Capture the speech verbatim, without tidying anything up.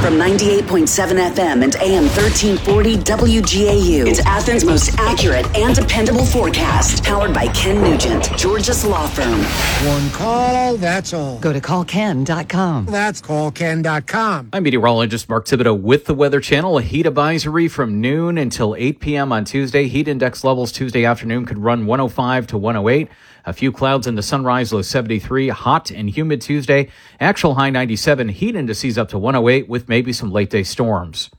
From ninety-eight point seven F M and A M thirteen forty W G A U. It's Athens' most accurate and dependable forecast. Powered by Ken Nugent, Georgia's law firm. One call, that's all. Go to call ken dot com. That's call ken dot com. I'm meteorologist Mark Thibodeau with the Weather Channel. A heat advisory from noon until eight p.m. on Tuesday. Heat index levels Tuesday afternoon could run one oh five to one oh eight. A few clouds in the sunrise, low seventy-three. Hot and humid Tuesday. Actual high ninety-seven. Heat indices up to one oh eight with maybe some late day storms.